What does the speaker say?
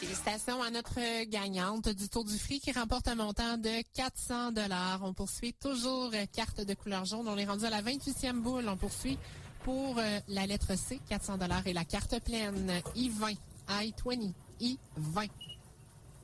Félicitations à notre gagnante du Tour du Free qui remporte un montant de 400 $. On poursuit toujours carte de couleur jaune. On est rendu à la 28e boule. On poursuit pour la lettre C, 400 $ et la carte pleine. I20, I20, I20.